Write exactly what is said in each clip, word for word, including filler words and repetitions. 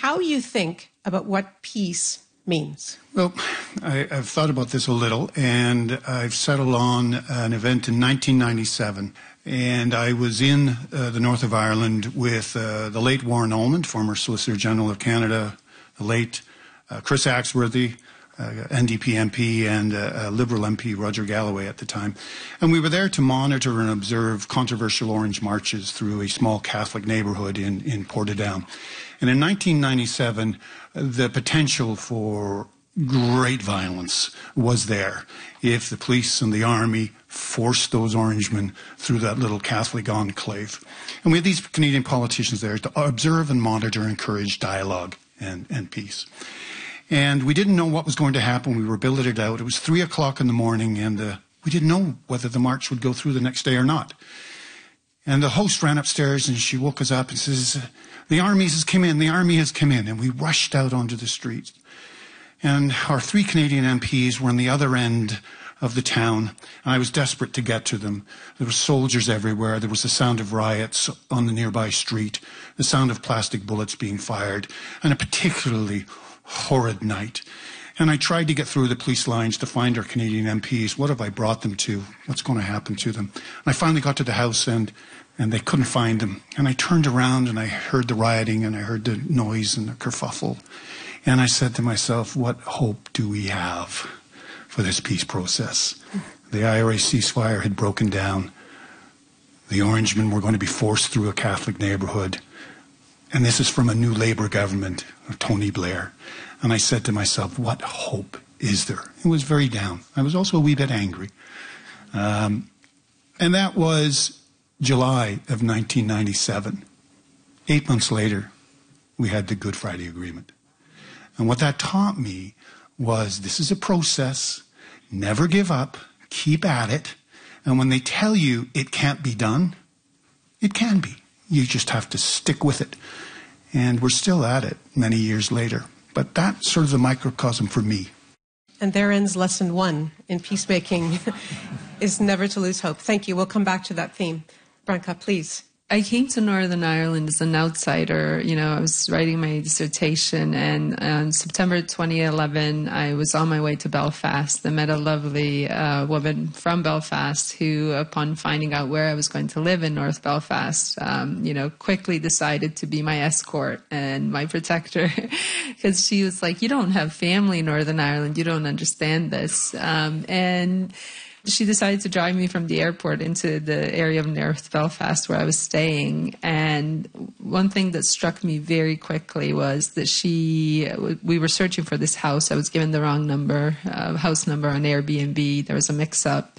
how you think about what peace means. Well, I, I've thought about this a little, and I've settled on an event in nineteen ninety-seven. And I was in uh, the north of Ireland with uh, the late Warren Ullman, former Solicitor General of Canada, the late uh, Chris Axworthy, uh, N D P M P, and uh, Liberal M P Roger Galloway at the time. And we were there to monitor and observe controversial Orange marches through a small Catholic neighborhood in, in Portadown. And in nineteen ninety-seven, the potential for great violence was there if the police and the army forced those Orangemen through that little Catholic enclave. And we had these Canadian politicians there to observe and monitor and encourage dialogue and, and peace. And we didn't know what was going to happen. We were billeted out. It was three o'clock in the morning, and uh, we didn't know whether the march would go through the next day or not. And the host ran upstairs, and she woke us up and says, "The army has come in, the army has come in." And we rushed out onto the streets. And our three Canadian M Ps were on the other end of the town, and I was desperate to get to them. There were soldiers everywhere. There was the sound of riots on the nearby street, the sound of plastic bullets being fired, and a particularly horrid night. And I tried to get through the police lines to find our Canadian M Ps. What have I brought them to? What's going to happen to them? And I finally got to the house, and and they couldn't find them. And I turned around, and I heard the rioting, and I heard the noise and the kerfuffle. And I said to myself, what hope do we have for this peace process? The I R A ceasefire had broken down. The Orangemen were going to be forced through a Catholic neighborhood. And this is from a new Labour government of Tony Blair. And I said to myself, what hope is there? It was very down. I was also a wee bit angry. Um, and that was July of nineteen ninety-seven. Eight months later, we had the Good Friday Agreement. And what that taught me was this is a process. Never give up. Keep at it. And when they tell you it can't be done, it can be. You just have to stick with it. And we're still at it many years later. But that's sort of the microcosm for me. And there ends lesson one in peacemaking, is never to lose hope. Thank you. We'll come back to that theme. Branka, please. I came to Northern Ireland as an outsider. You know, I was writing my dissertation, and on September twenty eleven, I was on my way to Belfast. I met a lovely uh, woman from Belfast who, upon finding out where I was going to live in North Belfast, um, you know, quickly decided to be my escort and my protector, because she was like, "You don't have family in Northern Ireland. You don't understand this." Um, and she decided to drive me from the airport into the area of North Belfast where I was staying. And one thing that struck me very quickly was that she, we were searching for this house. I was given the wrong number, uh, house number on Airbnb. There was a mix-up.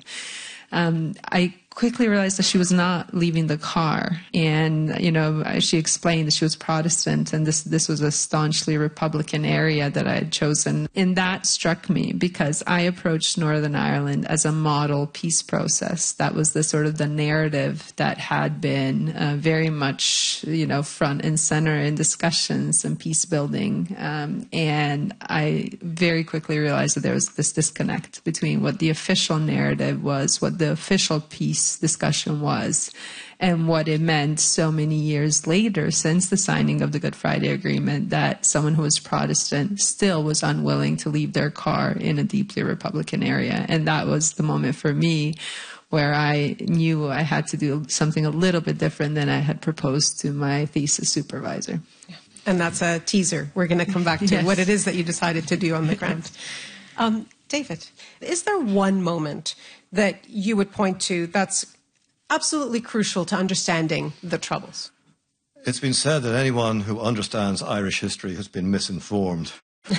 Um, I quickly realized that she was not leaving the car. And, you know, she explained that she was Protestant, and this, this was a staunchly Republican area that I had chosen. And that struck me because I approached Northern Ireland as a model peace process. That was the sort of the narrative that had been uh, very much, you know, front and center in discussions and peace building. Um, and I very quickly realized that there was this disconnect between what the official narrative was, what the official peace discussion was, and what it meant so many years later, since the signing of the Good Friday Agreement, that someone who was Protestant still was unwilling to leave their car in a deeply Republican area. And that was the moment for me where I knew I had to do something a little bit different than I had proposed to my thesis supervisor. Yeah. And that's a teaser. We're going to come back to yes. what it is that you decided to do on the ground. Um, David, is there one moment that you would point to that's absolutely crucial to understanding the Troubles? It's been said that anyone who understands Irish history has been misinformed. uh,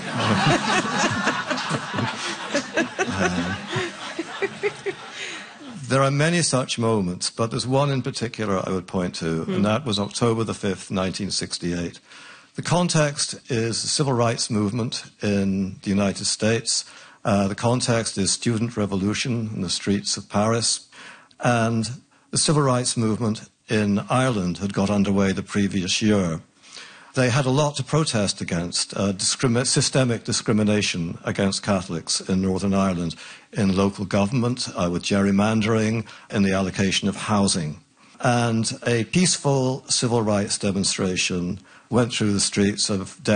there are many such moments, but there's one in particular I would point to, mm. and that was October the fifth, nineteen sixty-eight. The context is the civil rights movement in the United States. Uh, the context is student revolution in the streets of Paris. And the civil rights movement in Ireland had got underway the previous year. They had a lot to protest against, uh, discrimi- systemic discrimination against Catholics in Northern Ireland, in local government, uh, with gerrymandering, in the allocation of housing. And a peaceful civil rights demonstration went through the streets of